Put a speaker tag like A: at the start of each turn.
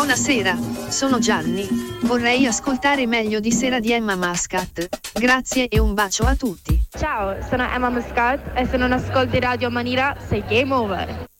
A: Buonasera, sono Gianni. Vorrei ascoltare Meglio di sera di Emma Muscat. Grazie e un bacio a tutti.
B: Ciao, sono Emma Muscat e se non ascolti Radio Manira sei game over.